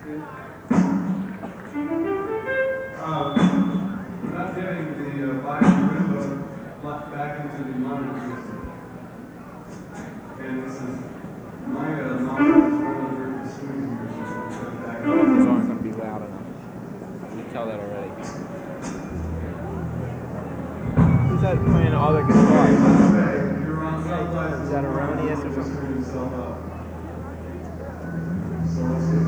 We're not getting the bias window back into the monitor system. And this is my monitor is rolling the swing here, so it's back. Those aren't going to be loud enough. You can tell that already. Who's that playing all the guitar? Is that Erroneous or something? So let's